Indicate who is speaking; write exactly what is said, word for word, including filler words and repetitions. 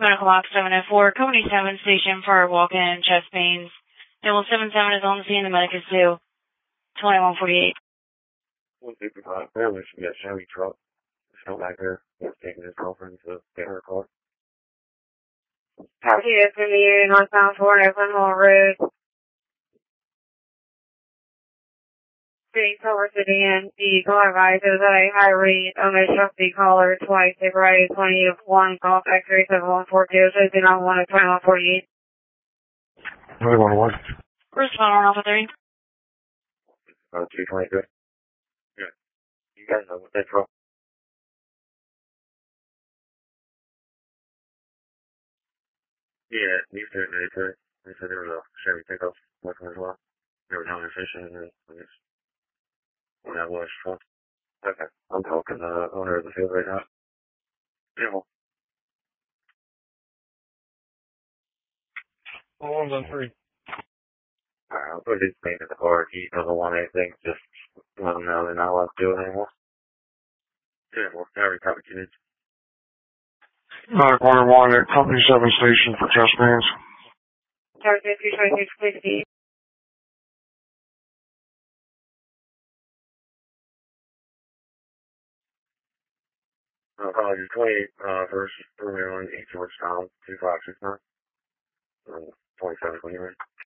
Speaker 1: Medical Box seven oh four, Company seven, station for walk-in chest pains. Double seven seven is on the scene, the medic is due. twenty-one forty-eight.
Speaker 2: one fifty-five, apparently she got a Chevy truck. It's not back there. He's taking his girlfriend to get her car.
Speaker 3: Copy this in the area northbound toward Oakland Hall Road. City Silver City and the caller advises that a high rate on a trusty caller twice, a variety twenty of one golf X-ray seven one four two, so do not want to twenty-one forty-eight.
Speaker 2: twenty-one what?
Speaker 1: Respond on Alpha three.
Speaker 2: Uh, two twenty-two. Yeah. You guys know what that's from? Yeah, these two they said they said there was a Chevy pickup working as well. They were down there fishing and I guess when that was fun. Okay. I'm talking to the owner of the field right now. Yeah. Well,
Speaker 4: Hold on, three.
Speaker 2: Alright, I'll put his name in the car. If he doesn't want anything, just let him know they're not allowed to do it anymore. Yeah, well, every copy kids.
Speaker 4: Nine one one at Company seven station for chest pains.
Speaker 3: Target two twenty-six fifty.
Speaker 2: Uh, probably twenty-eight, uh, first, Maryland, eight Georgetown, two five six nine. Um, twenty-seven, twenty-nine.